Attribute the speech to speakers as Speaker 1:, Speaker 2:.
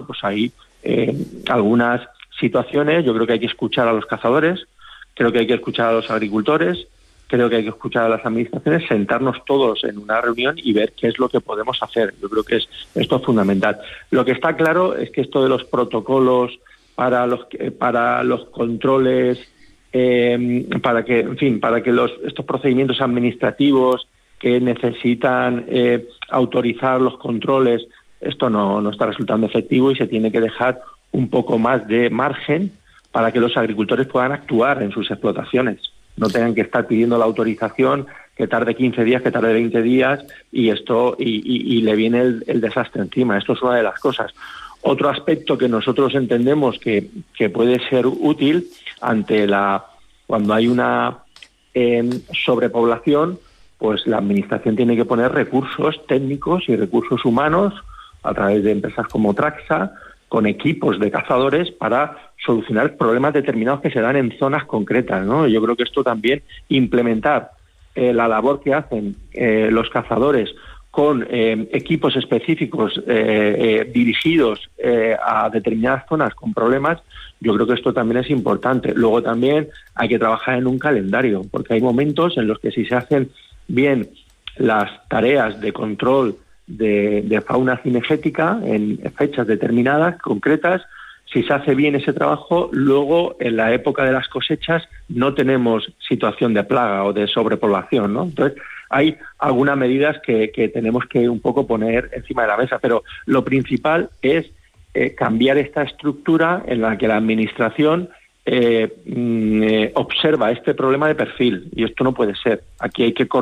Speaker 1: pues hay algunas situaciones. Yo creo que hay que escuchar a los cazadores, creo que hay que escuchar a los agricultores, creo que hay que escuchar a las administraciones, sentarnos todos en una reunión y ver qué es lo que podemos hacer. Yo creo que esto es fundamental. Lo que está claro es que esto de los protocolos para los controles, para que estos procedimientos administrativos que necesitan autorizar los controles, esto no está resultando efectivo y se tiene que dejar un poco más de margen para que los agricultores puedan actuar en sus explotaciones. No tengan que estar pidiendo la autorización, que tarde 15 días, que tarde 20 días, y le viene el desastre encima. Esto es una de las cosas. Otro aspecto que nosotros entendemos que puede ser útil cuando hay una sobrepoblación, pues la administración tiene que poner recursos técnicos y recursos humanos a través de empresas como Traxa, con equipos de cazadores para solucionar problemas determinados que se dan en zonas concretas, ¿no? Yo creo que esto también, implementar la labor que hacen los cazadores con equipos específicos dirigidos a determinadas zonas con problemas, yo creo que esto también es importante. Luego también hay que trabajar en un calendario, porque hay momentos en los que si se hacen bien las tareas de control de fauna cinegética en fechas determinadas, concretas, si se hace bien ese trabajo, luego en la época de las cosechas no tenemos situación de plaga o de sobrepoblación, ¿no? Entonces, hay algunas medidas que tenemos que un poco poner encima de la mesa, pero lo principal es cambiar esta estructura en la que la administración observa este problema de perfil, y esto no puede ser. Aquí hay que